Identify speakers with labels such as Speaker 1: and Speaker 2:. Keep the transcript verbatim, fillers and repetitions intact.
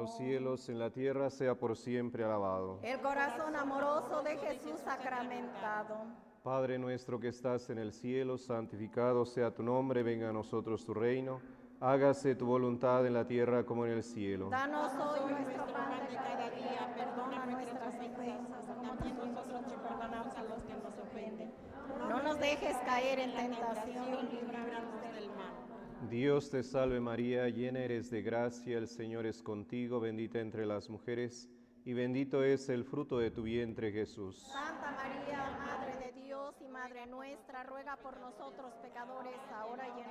Speaker 1: los cielos, en la tierra, sea por siempre alabado.
Speaker 2: El corazón amoroso de Jesús sacramentado.
Speaker 1: Padre nuestro que estás en el cielo, santificado sea tu nombre, venga a nosotros tu reino. Hágase tu voluntad en la tierra como en el cielo.
Speaker 2: Danos hoy nuestro pan de cada día, perdona nuestras ofensas, como también nosotros perdonamos a los que nos ofenden. No nos dejes caer en tentación y líbranos del mal.
Speaker 1: Dios te salve María, llena eres de gracia, el Señor es contigo, bendita entre las mujeres, y bendito es el fruto de tu vientre, Jesús.
Speaker 2: Santa María, Madre de Dios y Madre nuestra, ruega por nosotros pecadores, ahora y en